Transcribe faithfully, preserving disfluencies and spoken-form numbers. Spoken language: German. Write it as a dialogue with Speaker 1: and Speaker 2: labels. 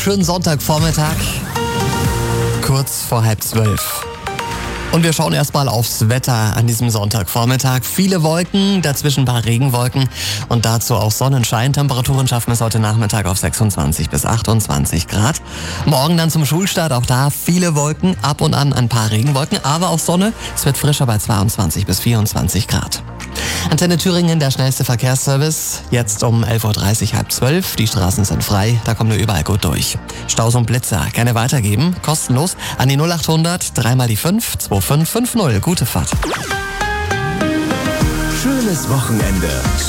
Speaker 1: schönen Sonntagvormittag, kurz vor halb zwölf. Und wir schauen erstmal aufs Wetter an diesem Sonntagvormittag. Viele Wolken, dazwischen ein paar Regenwolken und dazu auch Sonnenschein. Temperaturen schaffen es heute Nachmittag auf sechsundzwanzig bis achtundzwanzig Grad. Morgen dann zum Schulstart, auch da viele Wolken, ab und an ein paar Regenwolken, aber auch Sonne. Es wird frischer bei zweiundzwanzig bis vierundzwanzig Grad. Antenne Thüringen, der schnellste Verkehrsservice. Jetzt um elf Uhr dreißig, halb zwölf. Die Straßen sind frei, da kommen wir überall gut durch. Staus und Blitzer gerne weitergeben, kostenlos an die null achthundert, dreimal die fünf, zwei fünf fünf null. Gute Fahrt.
Speaker 2: Schönes Wochenende.